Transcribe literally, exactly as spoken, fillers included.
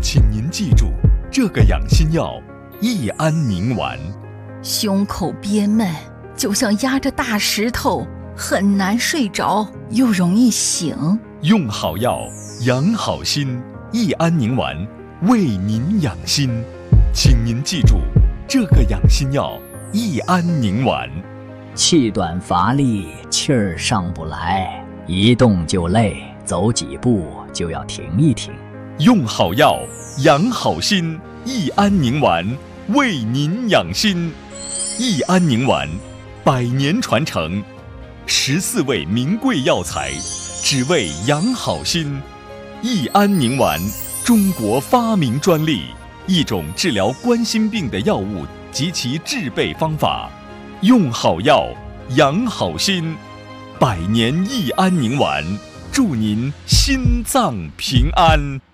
请您记住这个养心药益安宁丸。 胸口憋闷，就像压着大石头，很难睡着，又容易醒。 用好药，养好心，益安宁丸为您养心。请您记住这个养心药益安宁丸。 气短乏力，气儿上不来，一动就累，走几步就要停一停。 用好药，养好心，益安宁丸为您养心。益安宁丸，百年传承，十四味名贵药材，只为养好心。益安宁丸，中国发明专利，一种治疗冠心病的药物及其制备方法。用好药，养好心，百年益安宁丸，祝您心脏平安。